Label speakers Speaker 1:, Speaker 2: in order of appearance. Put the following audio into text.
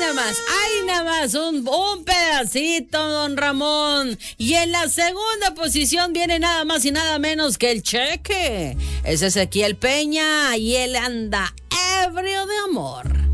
Speaker 1: nada más, un pedacito, don Ramón. Y en la segunda posición viene nada más y nada menos que el Cheque. Es Ezequiel Peña y él anda ebrio de amor.